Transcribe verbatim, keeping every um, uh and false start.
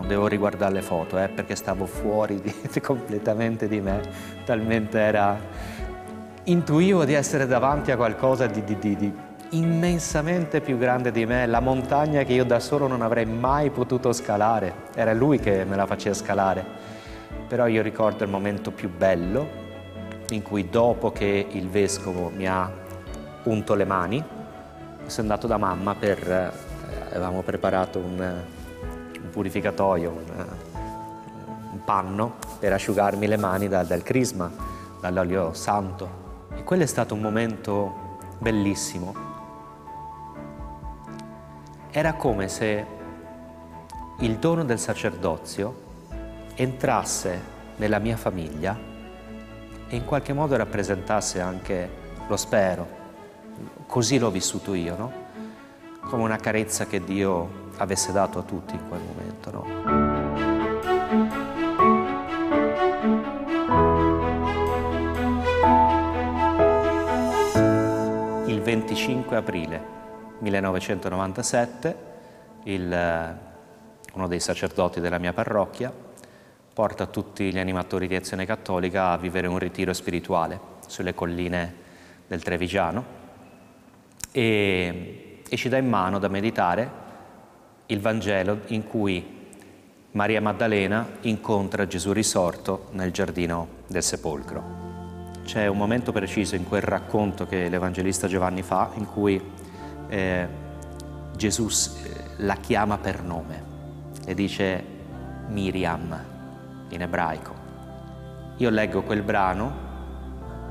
no, devo riguardare le foto, eh, perché stavo fuori di, completamente di me, talmente era... Intuivo di essere davanti a qualcosa di, di, di, di immensamente più grande di me, la montagna che io da solo non avrei mai potuto scalare, era lui che me la faceva scalare. Però io ricordo il momento più bello, in cui dopo che il vescovo mi ha unto le mani, sono andato da mamma per... Eh, avevamo preparato un, un purificatoio, un, un panno per asciugarmi le mani da, dal crisma, dall'olio santo. E quello è stato un momento bellissimo. Era come se il dono del sacerdozio entrasse nella mia famiglia e in qualche modo rappresentasse anche lo spero. Così l'ho vissuto io, no? Come una carezza che Dio avesse dato a tutti in quel momento, no? Il venticinque aprile millenovecentonovantasette, il, uno dei sacerdoti della mia parrocchia porta tutti gli animatori di Azione Cattolica a vivere un ritiro spirituale sulle colline del Trevigiano e, e ci dà in mano da meditare il Vangelo in cui Maria Maddalena incontra Gesù risorto nel giardino del sepolcro. C'è un momento preciso in quel racconto che l'Evangelista Giovanni fa in cui eh, Gesù la chiama per nome e dice Miriam in ebraico. Io leggo quel brano